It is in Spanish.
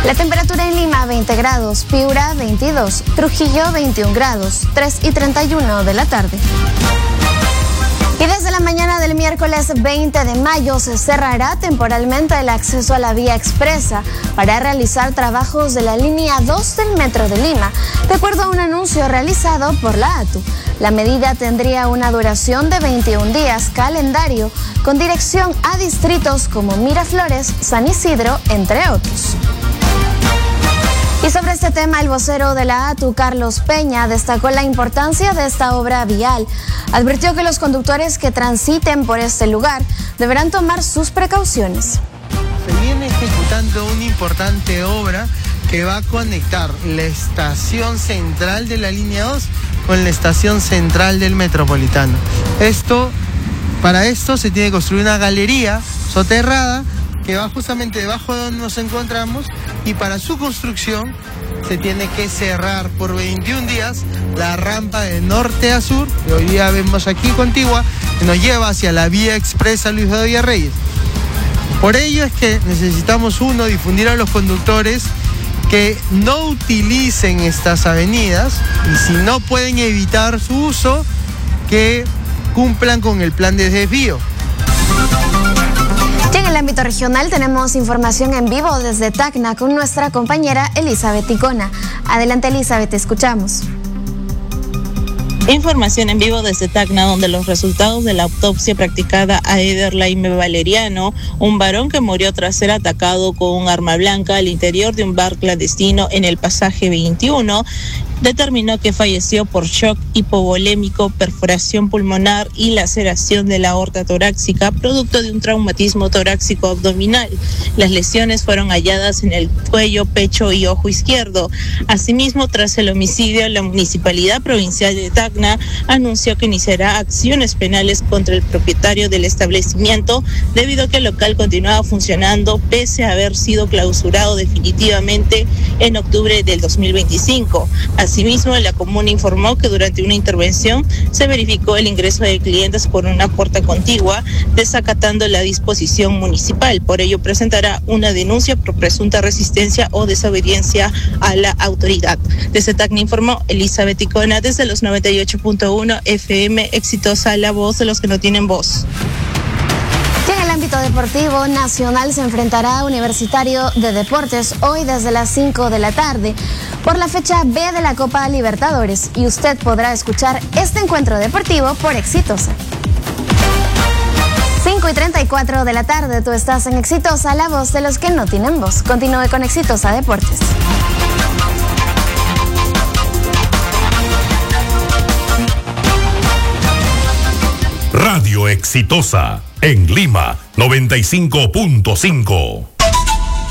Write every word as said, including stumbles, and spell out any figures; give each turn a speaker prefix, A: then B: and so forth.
A: La temperatura en Lima veinte grados, Piura veintidós, Trujillo veintiún grados, tres y treinta y uno de la tarde. Y desde la mañana del miércoles veinte de mayo se cerrará temporalmente el acceso a la vía expresa para realizar trabajos de la línea dos del Metro de Lima, de acuerdo a un anuncio realizado por la A T U. La medida tendría una duración de veintiún días calendario, con dirección a distritos como Miraflores, San Isidro, entre otros. Y sobre este tema, el vocero de la A T U, Carlos Peña, destacó la importancia de esta obra vial. Advirtió que los conductores que transiten por este lugar deberán tomar sus precauciones.
B: Se viene ejecutando una importante obra que va a conectar la estación central de la línea dos con la estación central del Metropolitano. Esto, para esto se tiene que construir una galería soterrada que va justamente debajo de donde nos encontramos, y para su construcción se tiene que cerrar por veintiún días la rampa de norte a sur, que hoy día vemos aquí contigua, que nos lleva hacia la vía expresa Luis Bedoya Reyes. Por ello es que necesitamos, uno, difundir a los conductores que no utilicen estas avenidas, y si no pueden evitar su uso, que cumplan con el plan de desvío.
A: Y en el ámbito regional tenemos información en vivo desde Tacna con nuestra compañera Elizabeth Ticona. Adelante, Elizabeth, te escuchamos.
C: Información en vivo desde Tacna, donde los resultados de la autopsia practicada a Eder Laime Valeriano, un varón que murió tras ser atacado con un arma blanca al interior de un bar clandestino en el pasaje veintiuno, determinó que falleció por shock hipovolémico, perforación pulmonar y laceración de la aorta torácica, producto de un traumatismo torácico abdominal. Las lesiones fueron halladas en el cuello, pecho y ojo izquierdo. Asimismo, tras el homicidio, la Municipalidad Provincial de Tacna anunció que iniciará acciones penales contra el propietario del establecimiento, debido a que el local continuaba funcionando pese a haber sido clausurado definitivamente en octubre del dos mil veinticinco. Asimismo, la comuna informó que durante una intervención se verificó el ingreso de clientes por una puerta contigua, desacatando la disposición municipal. Por ello, presentará una denuncia por presunta resistencia o desobediencia a la autoridad. Desde Tacna informó Elizabeth Ticona, desde los noventa y ocho punto uno F M, exitosa, la voz de los que no tienen voz.
A: Y en el ámbito deportivo, Nacional se enfrentará a Universitario de Deportes hoy desde las cinco de la tarde por la fecha B de la Copa Libertadores, y usted podrá escuchar este encuentro deportivo por Exitosa. cinco y treinta y cuatro de la tarde, tú estás en Exitosa, la voz de los que no tienen voz. Continúe con Exitosa Deportes.
D: Radio Exitosa en Lima noventa y cinco punto cinco.